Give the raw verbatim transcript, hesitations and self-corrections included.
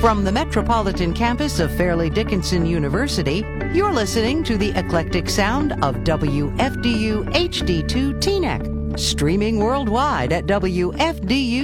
From the metropolitan campus of Fairleigh Dickinson University, you're listening to the eclectic sound of W F D U H D two Teaneck, streaming worldwide at W F D U.